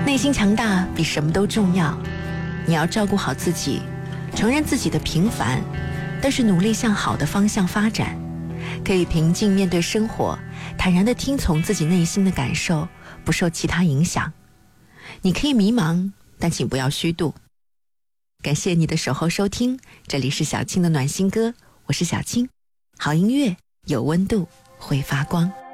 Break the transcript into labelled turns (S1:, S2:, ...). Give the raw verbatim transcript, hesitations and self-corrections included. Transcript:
S1: 内心强大比什么都重要。你要照顾好自己，承认自己的平凡，但是努力向好的方向发展，可以平静面对生活，坦然地听从自己内心的感受，不受其他影响。你可以迷茫，但请不要虚度。感谢你的守候收听，这里是小青的暖心歌，我是小青。好音乐有温度，会发光。